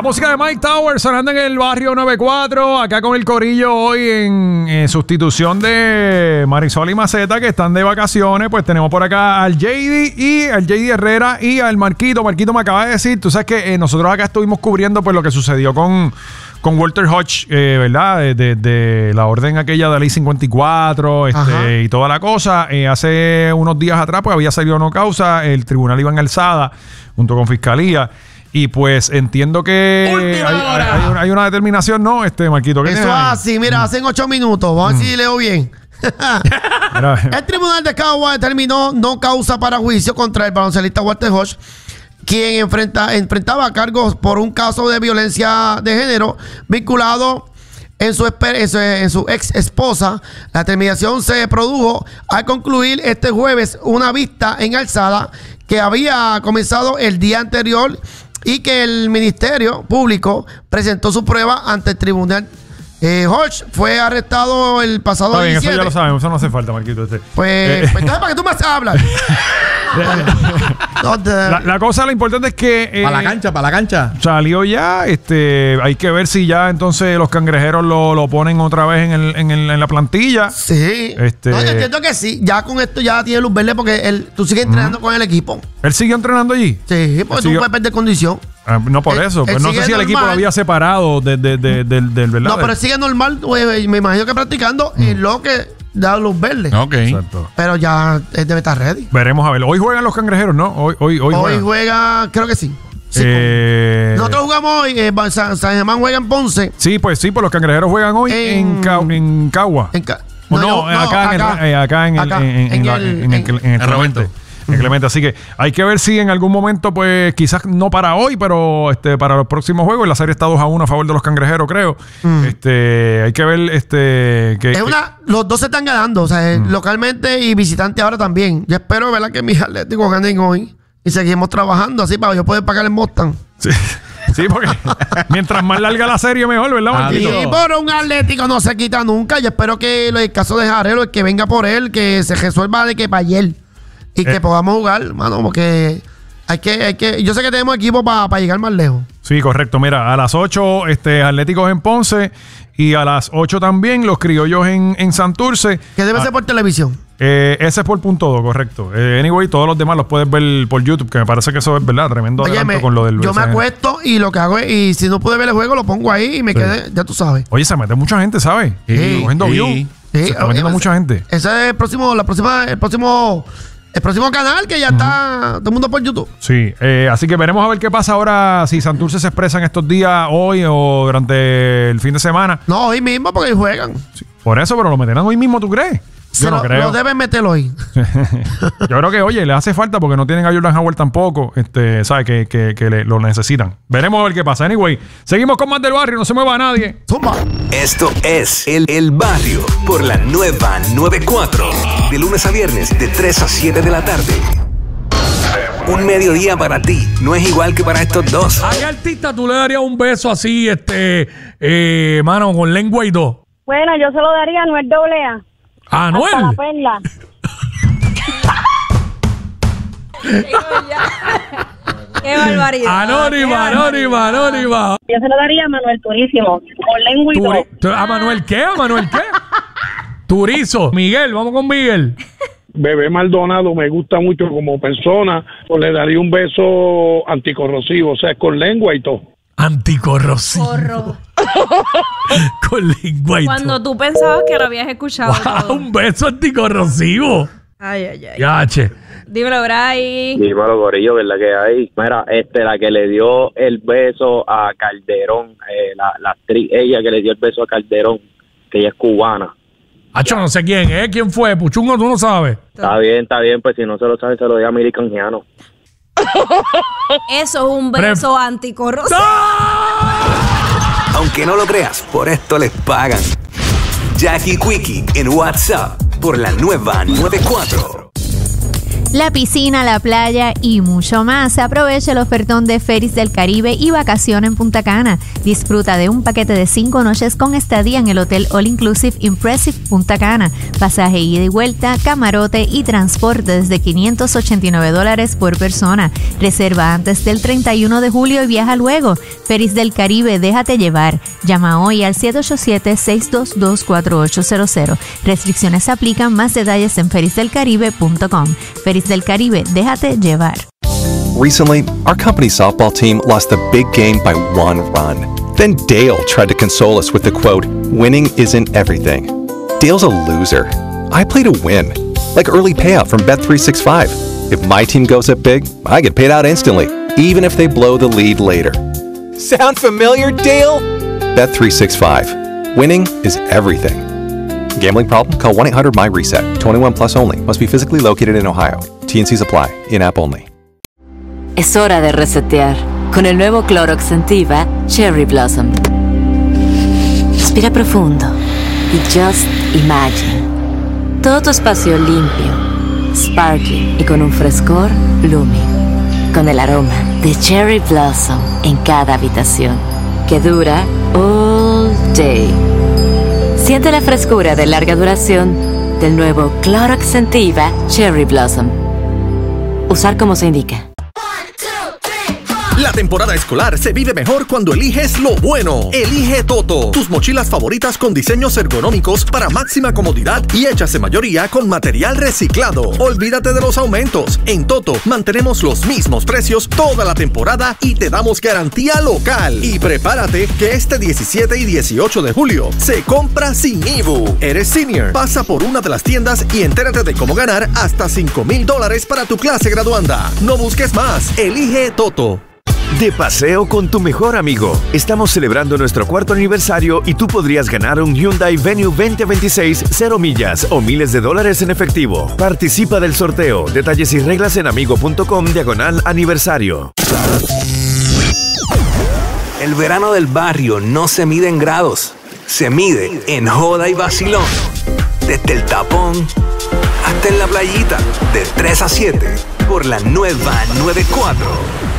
La música de Mike Tower sonando en el barrio 94, acá con el corillo hoy en sustitución de Marisol y Maceta, que están de vacaciones. Pues tenemos por acá al JD Herrera y al Marquito. Marquito me acaba de decir, tú sabes que nosotros acá estuvimos cubriendo pues lo que sucedió con Walter Hodge, ¿verdad? De la orden aquella de la ley 54 y toda la cosa. Hace unos días atrás pues había salido no causa, el tribunal iba en alzada junto con Fiscalía. Y pues entiendo que hay una determinación, ¿no, Marquito? Eso es así, mira, hace 8 minutos. Vamos a ver si leo bien. El tribunal de Cagua determinó no causa para juicio contra el baloncelista Walter Hodge, quien enfrentaba cargos por un caso de violencia de género vinculado en su ex esposa. La terminación se produjo al concluir este jueves una vista en alzada que había comenzado el día anterior y que el Ministerio Público presentó su prueba ante el tribunal. Hodge fue arrestado el pasado 17. Eso ya lo sabemos, eso no hace falta, Marquito. Pues entonces, ¿para qué tú más hablas? La cosa, lo importante es que... para la cancha. Salió ya, hay que ver si ya entonces los cangrejeros lo ponen otra vez en la plantilla. Sí. No, yo entiendo que sí. Ya con esto ya tiene luz verde porque tú sigues entrenando con el equipo. ¿Él sigue entrenando allí? Sí, porque tú puedes perder condición. No por eso. Pues no sé si el equipo lo había separado del ¿verdad? No, pero él sigue normal. Me imagino que practicando en lo que da luz verde. Ok. Exacto. Pero ya él debe estar ready. Veremos a ver. Hoy juegan los cangrejeros, ¿no? Hoy juega, creo que sí. Nosotros jugamos hoy. San Germán juega en Ponce. Sí, pues los cangrejeros juegan hoy en Cagua. Acá en el Clemente. Clemente. Así que hay que ver si en algún momento, pues quizás no para hoy, pero para los próximos juegos. La serie está 2-1 a favor de los cangrejeros, creo. Hay que ver los dos se están ganando, o sea, localmente y visitante ahora también. Yo espero, ¿verdad?, que mis atléticos ganen hoy y seguimos trabajando así para yo poder pagar el Mustang. Sí, porque mientras más larga la serie, mejor, ¿verdad, Marquito? Sí, pero un Atlético no se quita nunca. Yo espero que el caso de Jarelo, el que venga por él, que se resuelva de que para ayer. Y que podamos jugar, mano, porque hay que yo sé que tenemos equipo para llegar más lejos. Sí, correcto. Mira, a las 8 Atléticos en Ponce y a las 8 también los criollos en Santurce. ¿Qué debe ser por televisión? Ese es por .do, correcto. Anyway, todos los demás los puedes ver por YouTube, que me parece que eso es verdad, tremendo adelanto con lo del yo me acuesto y lo que hago es, y si no pude ver el juego, lo pongo ahí y me quedé, ya tú sabes. Oye, se mete mucha gente, ¿sabes? Cogiendo view. Se está metiendo mucha gente. Ese es el próximo canal que ya está todo el mundo por YouTube. Sí, así que veremos a ver qué pasa ahora, si Santurce se expresa en estos días, hoy o durante el fin de semana. No, hoy mismo porque juegan. Sí, por eso, pero lo meterán hoy mismo, ¿tú crees? Yo no creo. Lo deben meter hoy. Yo creo que, oye, le hace falta porque no tienen a Jordan Howard tampoco. ¿Sabes? Que lo necesitan. Veremos a ver qué pasa. Anyway, seguimos con más del barrio. No se mueva nadie. Zumba. Esto es El Barrio por la nueva 94. De lunes a viernes, de 3 a 7 de la tarde. Un mediodía para ti. No es igual que para estos dos. ¿A qué artista tú le darías un beso así, mano, con lengua y todo? Bueno, yo se lo daría a Anuel AA. ¿Anuel? Hasta la perla. ¡Qué barbaridad! Anónima. Yo se lo daría a Manuel Turísimo, con lengua y todo. ¿A Manuel qué? Turizo. Miguel, vamos con Miguel. Bebé Maldonado me gusta mucho como persona, pues le daría un beso anticorrosivo, o sea, con lengua y todo. Anticorrosivo. Con lengua y todo. Cuando tú pensabas que lo habías escuchado. Wow, un beso anticorrosivo. Ay. Yache. Dímelo, Bray. Dímelo, gorillo, ¿verdad que hay? Mira, la que le dio el beso a Calderón, la actriz, ella que le dio el beso a Calderón, que ella es cubana. Acho, no sé quién es. ¿Quién fue? Puchungo, tú no sabes. Está bien, pues si no se lo sabe, se lo di a Miri Canjiano. Eso es un beso anticorrosivo. Aunque no lo creas, por esto les pagan. Jackie Quickie en WhatsApp por la nueva 94. la piscina, la playa y mucho más. Aprovecha el ofertón de Ferries del Caribe y vacación en Punta Cana. Disfruta de un paquete de 5 noches con estadía en el Hotel All Inclusive Impressive Punta Cana. Pasaje ida y vuelta, camarote y transporte desde $589 por persona. Reserva antes del 31 de julio y viaja luego. Ferries del Caribe, déjate llevar. Llama hoy al 787-622-4800. Restricciones aplican. Más detalles en ferriesdelcaribe.com. Ferries del Caribe, déjate llevar. Recently, our company's softball team lost the big game by 1 run. Then Dale tried to console us with the quote, "Winning isn't everything." Dale's a loser. I play to win, like early payout from Bet365. If my team goes up big, I get paid out instantly, even if they blow the lead later. Sound familiar, Dale? Bet365. Winning is everything. Gambling problem? Call 1-800-MY-RESET. 21 plus only. Must be physically located in Ohio. T&Cs apply. In-app only. Es hora de resetear con el nuevo Clorox Scentiva Cherry Blossom. Respira profundo y just imagine. Todo tu espacio limpio, sparkling y con un frescor blooming. Con el aroma de Cherry Blossom en cada habitación que dura all day. Siente la frescura de larga duración del nuevo Clorox Scentiva Cherry Blossom. Usar como se indica. La temporada escolar se vive mejor cuando eliges lo bueno. Elige Toto, tus mochilas favoritas con diseños ergonómicos para máxima comodidad y hechas en mayoría con material reciclado. Olvídate de los aumentos. En Toto mantenemos los mismos precios toda la temporada y te damos garantía local. Y prepárate que este 17 y 18 de julio se compra sin IBU. ¿Eres senior? Pasa por una de las tiendas y entérate de cómo ganar hasta $5,000 para tu clase graduanda. No busques más. Elige Toto. De paseo con tu mejor amigo. Estamos celebrando nuestro 4º aniversario y tú podrías ganar un Hyundai Venue 2026 0 millas o miles de dólares en efectivo. Participa del sorteo. Detalles y reglas en amigo.com/aniversario. El verano del barrio no se mide en grados, se mide en joda y vacilón. Desde el tapón hasta en la playita, de 3 a 7, por la nueva 94.